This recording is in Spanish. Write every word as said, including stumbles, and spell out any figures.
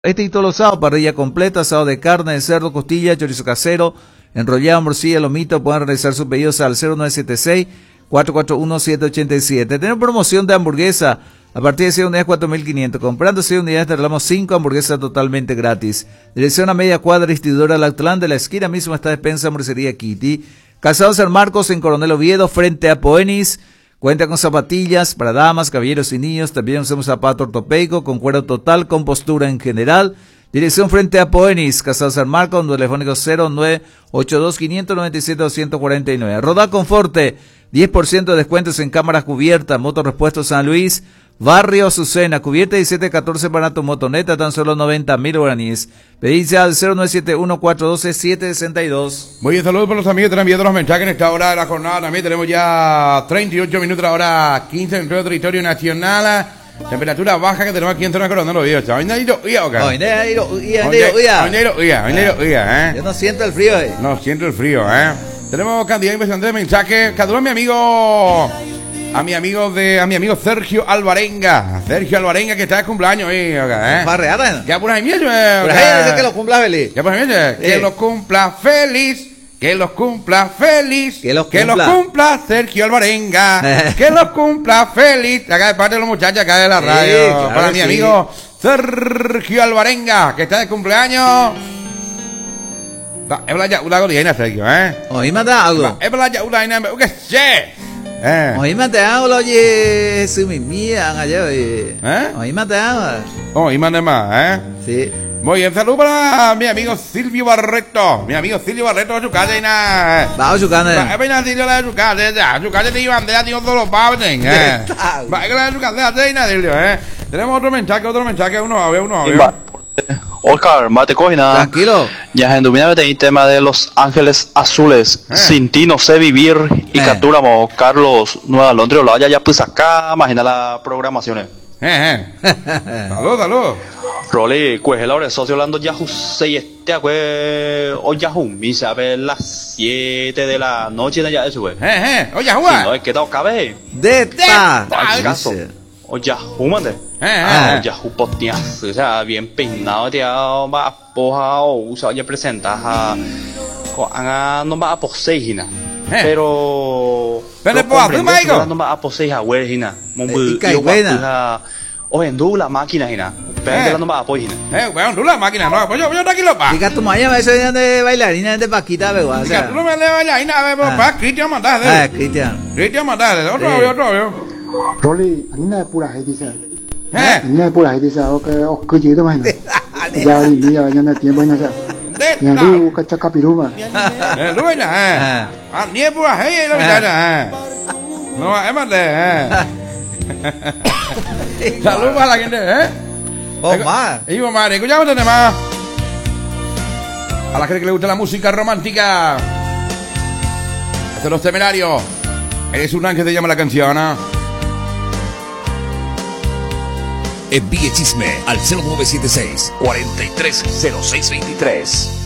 Este y todos los sábados, parrilla completa, asado de carne, de cerdo, costilla, chorizo casero, enrollado, morcilla, lomito. Pueden realizar sus pedidos al cero nueve siete seis, cuatro cuatro uno, siete ocho siete. Tenemos promoción de hamburguesa a partir de seis unidades, cuatro mil quinientos. Comprando seis unidades te regalamos cinco hamburguesas totalmente gratis. Dirección a media cuadra, distribuidora Lactlán. De la esquina mismo está despensa hamburguesería Kitty. Calzado San Marcos en Coronel Oviedo, frente a Poenis. Cuenta con zapatillas para damas, caballeros y niños. También usamos zapato ortopédico con cuero total, con postura en general. Dirección frente a Poenis, Casado San Marcos, telefónico cero nueve ocho dos, cinco nueve siete, dos cuatro nueve. Rodar Conforte, diez por ciento de descuentos en cámaras cubiertas, Motorrepuestos San Luis, Barrio Azucena, cubierta diecisiete catorce para tu motoneta, tan solo noventa mil guaraníes. Pedís al cero nueve siete uno, cuatro uno dos, siete seis dos. Muy bien, saludos por los amigos que están enviando los mensajes en esta hora de la jornada. También tenemos ya treinta y ocho minutos, ahora quince en todo el territorio nacional. Temperatura baja que tenemos aquí en zona Coronel Oviedo. Hoy nadie oía, ¿o qué? Hoy nadie oía, hoy nadie oía. Hoy nadie oía, hoy nadie oía, ¿eh? Yo no siento el frío, eh. No siento el frío, ¿eh? Tenemos cantidad impresionante de mensajes. Saludos a mi amigo... A mi amigo de, a mi amigo Sergio Alvarenga. Sergio Alvarenga que está de cumpleaños hoy, ¿eh? Parreada. Que por ahí mismo, ¿eh? Por ahí que lo cumpla feliz. Que por ahí mismo, que lo cumpla feliz. Que los cumpla feliz. Que los que cumpla. los cumpla Sergio Alvarenga. Que los cumpla feliz. Acá de parte de los muchachos acá de la radio. Sí, claro para mi sí. amigo Sergio Alvarenga, que está de cumpleaños. Es la ya una godina, Sergio, ¿eh? Hoy me da algo. Es la ya una godina, ¿qué sé? Eh. Hoy me da algo, oye, su mi mía, allá, oye. ¿Eh? Hoy me da algo. Oh, y mande más, ¿eh? Sí. Muy bien, saludos para mi amigo Silvio Barreto. Mi amigo Silvio Barreto a su casa y nada. Va a su casa. Va a venir Silvio a su casa, a su casa te iban a todos los padres, ¿eh? Va a ir a su casa y nada, Silvio, ¿eh? Tenemos otro mensaje, otro mensaje, uno a ver, uno a ver. Oscar, mate cojina. Tranquilo. Ya en Dumina el tema de Los Ángeles Azules. Eh. Sin ti no sé vivir. Y Eh. capturamos Carlos Nueva Londres. La ya pues acá, imagina las programaciones. Eh, eh. Salud, salud. Rolly, pues el hora socio hablando Yahoo seis este pues o Yahoo misa a ver las siete de la noche de ya eso pues. Eh, eh. Oye, Si no Juan. es que tal cabe. De ta. Al caso. O Yahoo mande. Eh, eh. Ah, Yahoo postias, o sea, bien peinado, tío, va a poja o usa ya presenta a a no va a poseer hina. Pero Pero po hacer maigo. no va a poseer a ver hina. Mo Eh, y cae buena. o en la máquina hina. Pero no va a poseer hina. Eh, weón, tú la máquina, no, pues yo, yo tranquilo, pa. Diga tu mañana, eso viene de bailarina de Paquita, pero o Diga, sea. tú no me le vayas ahí nada, Ah. pa, Cristian Ah, mandaste. Cristian. Cristian mandaste, otro Sí. avión, otro avión. Rolly, 아니나 뿌라 해디사. Eh, 아니나 뿌라 해디사. 오케이, 어, 그 지도 많이. Ya hoy día ya no tiempo en esa. de Ya lu ka chaka piruma. Eh, lu nè. Ah. À, nie bữa hay đâu vậy nè. No, em ăn de. Salud para la gente, ¿eh? Oh, más. Y mamá, escuchamos este tema. A la gente que le gusta la música romántica. Hasta los Temerarios. Eres un ángel, te llama la canción, ¿no? Envíe chisme al cero nueve siete seis, cuatro tres cero seis dos tres.